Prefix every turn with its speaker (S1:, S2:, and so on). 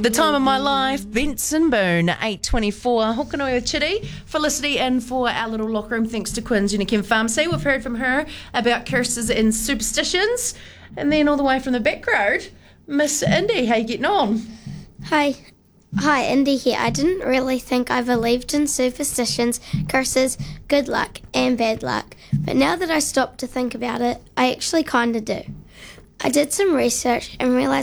S1: The time of my life, Benson Boone, 8:24. Hokanoi with Chitty, Felicity in for our little locker room, thanks to Quinn's Unikim Pharmacy. We've heard from her about curses and superstitions. And then all the way from the back road, Miss Indy, how you getting on?
S2: Hi, Indy here. I didn't really think I believed in superstitions, curses, good luck, and bad luck. But now that I stopped to think about it, I actually kind of do. I did some research and realised